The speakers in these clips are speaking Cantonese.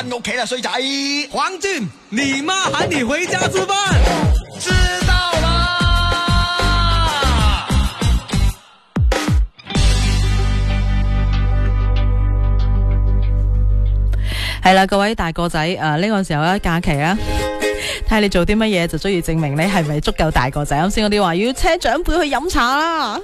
翻屋企啦，衰仔。 黃俊，你媽喊你回家吃飯。 知道啦。 係啦，各位大個仔，呢個時候咧假期啊，睇下你做啲乜嘢就足以證明你係咪足夠大個仔。啱先嗰啲話要車長輩去飲茶啦，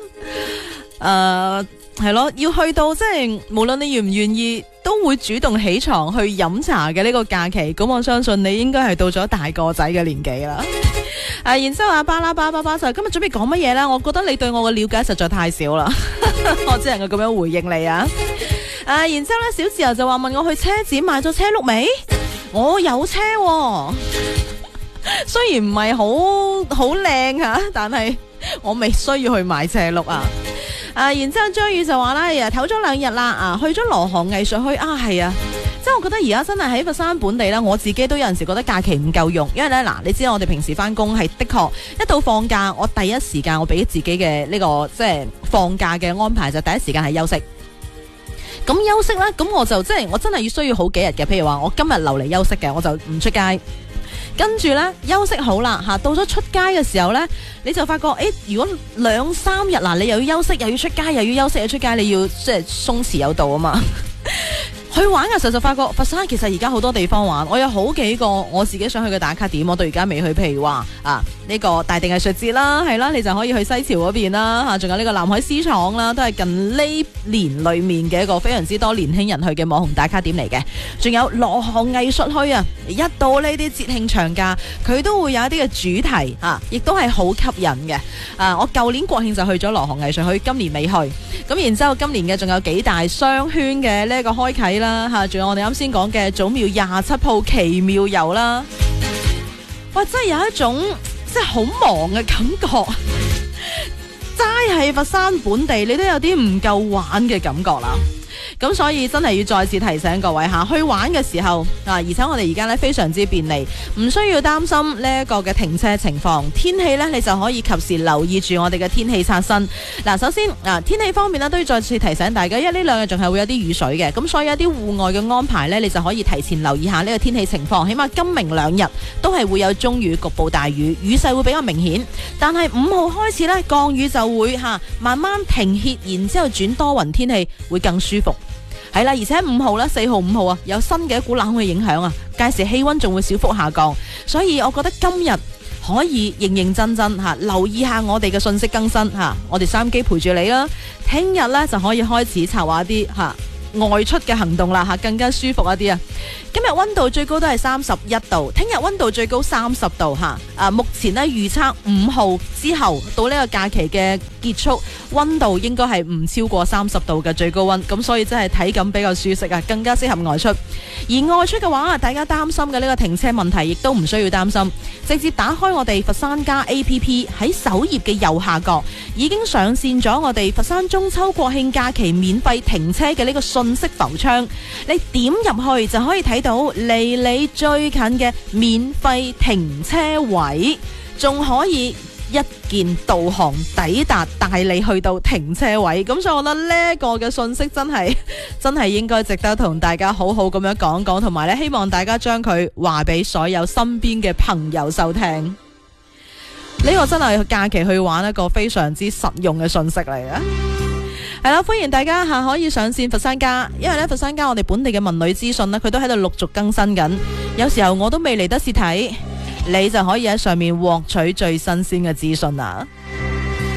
係咯，要去到即係無論你願唔願意，都會主動起床去飲茶嘅呢個假期。咁我相信你應該係到咗大個仔嘅年紀啦。然之後阿巴就今日準備講乜嘢呢？我覺得你對我嘅了解實在太少啦，我只能夠咁樣回應你啊。然之後咧，小自由就話問我去車展買咗車轆未？我有車喎，雖然唔係好靚吓，但係我未需要去買車轆啊。然之後張宇就話啦，唞咗2日啦，去咗羅河藝術墟係啊，即係我覺得而家真係喺佛山本地啦，我自己都有陣時覺得假期唔夠用，因為咧你知道我哋平時翻工係的確一到放假，我第一時間我俾自己嘅呢個即係放假嘅安排就第一時間係休息。咁休息咧，咁我就即係我真係要需要好幾日嘅，譬如話我今日留嚟休息嘅，我就唔出街。跟住咧休息好啦吓，到咗出街嘅時候咧，你就發覺如果2-3日嗱，你又要休息，又要出街，又要休息，又出街，你要即係鬆弛有度啊嘛。去玩嘅時候就發覺佛山其實而家好多地方玩，我有好幾個我自己想去嘅打卡點，我到而家未去。譬如話呢個大地藝術節啦，係啦，你就可以去西樵嗰邊啦，仲有呢個南海絲廠啦，都係近呢年裏面嘅一個非常之多年輕人去嘅網紅打卡點嚟嘅。仲有羅河藝術墟啊，一到呢啲節慶長假，佢都會有一啲嘅主題亦都係好吸引嘅。我舊年國慶就去咗羅河藝術墟，今年未去。咁然之後今年嘅仲有幾大商圈嘅呢個開啟啦，仲有我哋啱先講嘅祖廟27鋪奇妙遊啦。哇，真係有一種即係好忙嘅感覺，齋係佛山本地你都有啲唔夠玩嘅感覺啦。咁所以真係要再次提醒各位去玩嘅時候而且我哋而家咧非常之便利，唔需要擔心呢一個嘅停車情況。天氣咧你就可以及時留意住我哋嘅天氣刷新。首先天氣方面咧都要再次提醒大家，因為呢2日仲係會有啲雨水嘅，咁所以有啲戶外嘅安排咧，你就可以提前留意下呢個天氣情況。起碼今明2日都係會有中雨，局部大雨，雨勢會比較明顯。但係5號開始咧降雨就會慢慢停歇，然之後轉多雲天氣，會更舒服。係啦，而且5號咧、4號、5號有新嘅一股冷空氣影響屆時氣溫仲會小幅下降，所以我覺得今日可以認真留意下我哋嘅信息更新我哋收音機陪住你啦。聽日咧就可以開始策劃一啲外出嘅行動啦更加舒服一啲。今日溫度最高都係31度，聽日溫度最高30度目前咧預測5號之後到呢個假期嘅結束，溫度應該係唔超過30度嘅最高溫，咁所以真係體感比較舒適更加適合外出。而外出嘅話，大家擔心嘅呢個停車問題亦都唔需要擔心，直接打開我哋佛山家 APP， 喺首頁嘅右下角已經上線咗我哋佛山中秋國慶假期免費停車嘅呢個信息浮窗，你點入去就可以睇到離你最近嘅免費停車位，仲可以一鍵導航抵達，帶你去到停車位。咁所以我覺得呢個嘅信息真係應該值得同大家好好咁樣講講，同埋咧希望大家將佢話俾所有身邊嘅朋友收聽。呢個真係假期去玩一個非常之實用嘅信息嚟嘅。係啦，歡迎大家可以上線佛山家，因為咧佛山家我哋本地嘅文旅資訊咧，佢都喺度陸續更新緊。有時候我都未嚟得切睇，你就可以喺上面獲取最新鮮嘅資訊啦。